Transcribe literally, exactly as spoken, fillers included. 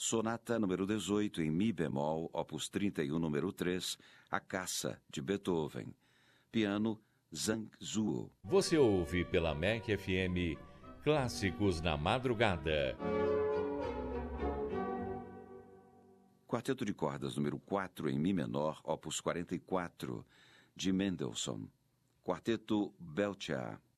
Sonata número dezoito, em Mi bemol, opus trinta e um, número três, A Caça, de Beethoven. Piano, Zhang Zuo. Você ouve pela M E C F M Clássicos na Madrugada. Quarteto de cordas número quatro, em Mi menor, opus quarenta e quatro, de Mendelssohn. Quarteto Belchiar.